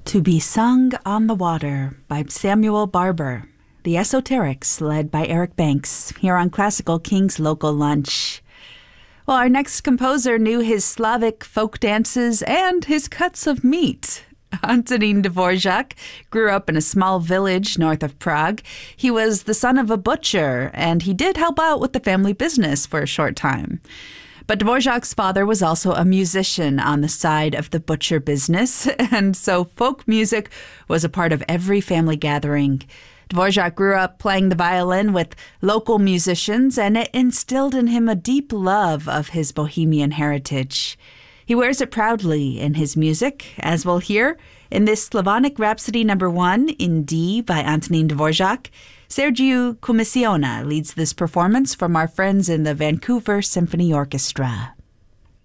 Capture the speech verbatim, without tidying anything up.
To be Sung on the Water by Samuel Barber. The Esoterics, led by Eric Banks, here on Classical King's Local Lunch. Well, our next composer knew his Slavic folk dances and his cuts of meat. Antonín Dvořák grew up in a small village north of Prague. He was the son of a butcher, and he did help out with the family business for a short time. But Dvořák's father was also a musician on the side of the butcher business, and so folk music was a part of every family gathering. Dvořák grew up playing the violin with local musicians, and it instilled in him a deep love of his Bohemian heritage. He wears it proudly in his music, as we'll hear in this Slavonic Rhapsody number one in D by Antonín Dvořák. Sergiu Commissiona leads this performance from our friends in the Vancouver Symphony Orchestra.